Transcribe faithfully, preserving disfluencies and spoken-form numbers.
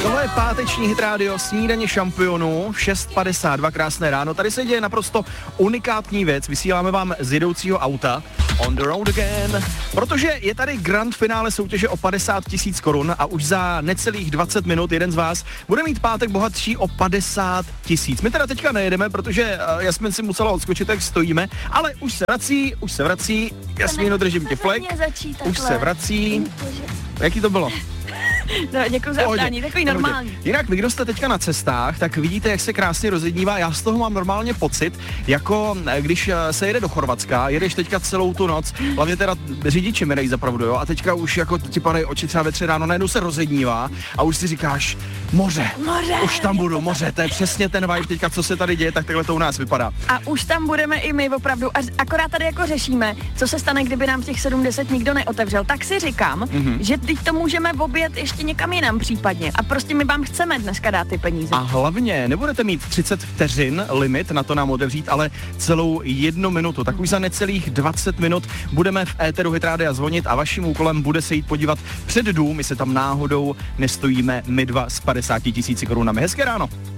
Tohle je páteční Hit Radio, snídaně šampionů, šest padesát dva, krásné ráno. Tady se děje naprosto unikátní věc. Vysíláme vám z jedoucího auta On the Road Again, protože je tady grand finále soutěže o padesát tisíc korun a už za necelých dvacet minut jeden z vás bude mít pátek bohatší o padesát tisíc. My teda teďka nejedeme, protože uh, Jasmin si musela odskočit, jak stojíme, ale už se vrací, už se vrací. Jasmíno, držím ti flek. Už se vrací. Jaký to bylo? No, děkuji za vstání, takový normální. Jinak vy, kdo jste teďka na cestách, tak vidíte, jak se krásně rozednívá. Já z toho mám normálně pocit, jako když se jede do Chorvatska, jedeš teďka celou tu noc, hlavně teda řidiči mi dají zapravdu, jo, a teďka už jako ti padají oči třeba ve tři ráno, najednou se rozednívá a už si říkáš, moře, moře, už tam budu, moře, to je přesně ten vibe teďka, co se tady děje, tak takhle to u nás vypadá. A už tam budeme i my opravdu, a akorát tady jako řešíme, co se stane, kdyby nám těch sedm deset nikdo neotevřel, tak si říkám, mm-hmm. že teď to můžeme objet ještě někam jinam případně. A prostě my vám chceme dneska dát ty peníze. A hlavně nebudete mít třicet vteřin limit na to nám otevřít, ale celou jednu minutu. Tak už za necelých dvacet minut budeme v éteru Hit Rádia zvonit a vaším úkolem bude se jít podívat před dům, my se tam náhodou nestojíme my dva s padesáti tisíci korunami. Hezké ráno.